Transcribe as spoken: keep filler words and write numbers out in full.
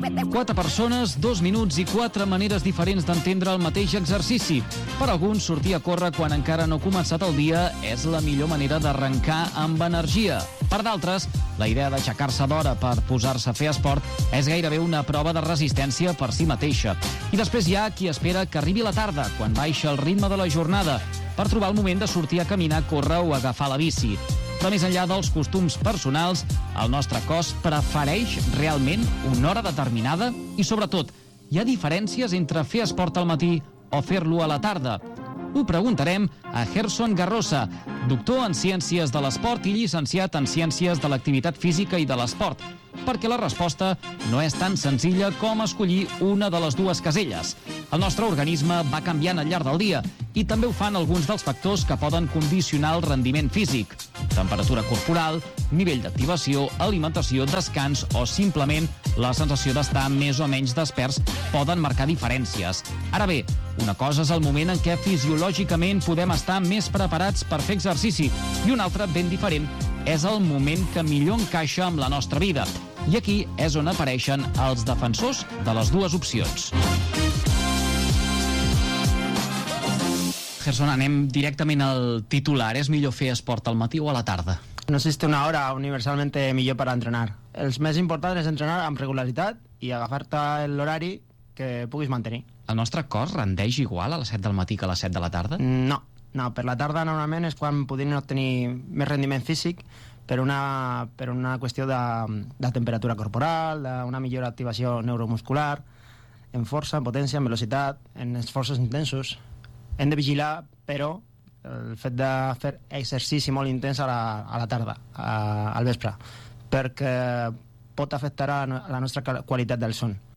Quatre persones, dos minuts i quatre maneres diferents d'entendre el mateix exercici. Per alguns, sortir a córrer quan encara no ha començat el dia és la millor manera d'arrencar amb energia. Per d'altres, la idea d'aixecar-se d'hora per posar-se a fer esport és gairebé una prova de resistència per si mateixa. I després hi ha qui espera que arribi la tarda, quan baixa el ritme de la jornada, per trobar el moment de sortir a caminar, córrer o agafar la bici. Però més enllà dels costums personals, el nostre cos prefereix realment una hora determinada? I sobretot, hi ha diferències entre fer esport al matí o fer-lo a la tarda? Ho preguntarem a Gerson Garrosa, doctor en Ciències de l'Esport i llicenciat en Ciències de l'Activitat Física i de l'Esport, perquè la resposta no és tan senzilla com escollir una de les dues caselles. El nostre organisme va canviant al llarg del dia i també ho fan alguns dels factors que poden condicionar el rendiment físic. Temperatura corporal, nivell d'activació, alimentació, descans o simplement la sensació d'estar més o menys desperts poden marcar diferències. Ara bé, una cosa és el moment en què fisiològicament podem estar més preparats per fer exercici i una altra, ben diferent, és el moment que millor encaixa amb la nostra vida. I aquí és on apareixen els defensors de les dues opcions. Gerson, anem directament al titular. És millor fer esport al matí o a la tarda? No existe una hora universalmente millor per entrenar. El més important és entrenar amb regularitat i agafar-te l'horari que puguis mantenir. El nostre cos rendeix igual a les set del matí que a les set de la tarda? No, no, per la tarda normalment és quan podríem obtenir més rendiment físic per una, per una qüestió de, de temperatura corporal, d'una millor activació neuromuscular, en força, en potència, en velocitat, en esforços intensos. Hem de vigilar, però, el fet de fer exercici molt intens a la, a la tarda, a, al vespre, perquè pot afectar a la nostra qualitat del son.